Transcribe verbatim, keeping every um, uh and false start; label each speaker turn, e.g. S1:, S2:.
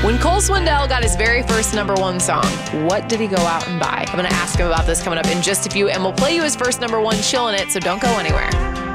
S1: When Cole Swindell got his very first number one song, what did he go out and buy? I'm going to ask him about this coming up in just a few, and we'll play you his first number one, Chillin' It, so don't go anywhere.